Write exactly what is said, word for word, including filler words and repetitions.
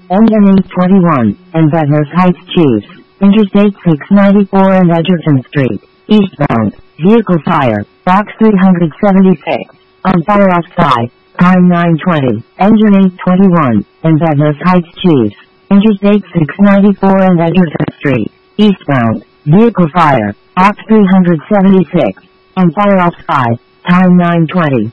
Engine eight twenty-one, and Bednar's Heights Chiefs, Interstate six ninety-four and Edgerton Street, eastbound, vehicle fire, box three seventy-six, on fire outside, time nine twenty, Engine eight twenty-one, and Bednar's Heights Chiefs, Interstate six ninety-four and Edgerton Street, eastbound, vehicle fire, box three seventy-six, on fire outside, time nine twenty.